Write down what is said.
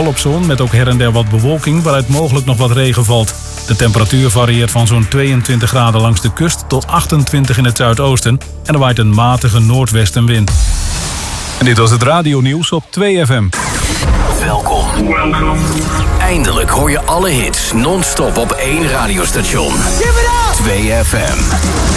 volop zon met ook her en der wat bewolking waaruit mogelijk nog wat regen valt. De temperatuur varieert van zo'n 22 graden langs de kust tot 28 in het zuidoosten. En er waait een matige noordwestenwind. En dit was het radionieuws op 2FM. Welkom. Eindelijk hoor je alle hits non-stop op één radiostation. 2FM.